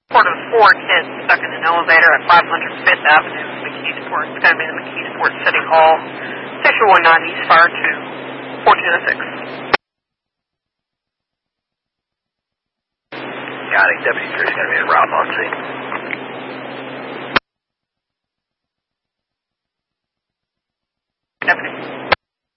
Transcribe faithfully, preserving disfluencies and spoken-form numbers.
Report of four kids stuck in an elevator at five hundred Fifth Avenue, McKeesport. It's going to be the McKeesport City Hall. Station one nine East Fire two, fourteen oh six. Got it. Deputy three is going to be in route on scene. Deputy.